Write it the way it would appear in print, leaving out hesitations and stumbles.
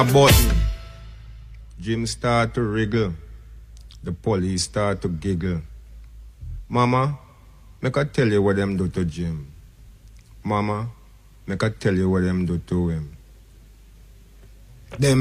button. Jim start to wriggle. The police start to giggle. Mama, make I tell you what them do to Jim. Mama, make I tell you what them do to him. Them